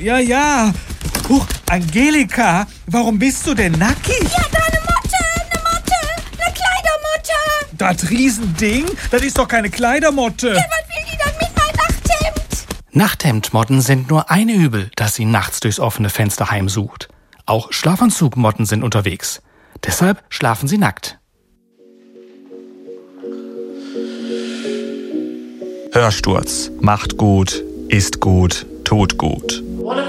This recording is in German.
Ja. Huch, Angelika, warum bist du denn nackig? Ja, da eine Motte, eine Kleidermotte. Das Riesending? Das ist doch keine Kleidermotte. Ja, was will die dann mit meinem Nachthemd? Nachthemdmotten sind nur ein Übel, das sie nachts durchs offene Fenster heimsucht. Auch Schlafanzugmotten sind unterwegs. Deshalb schlafen sie nackt. Hörsturz. Macht gut, ist gut, tut gut.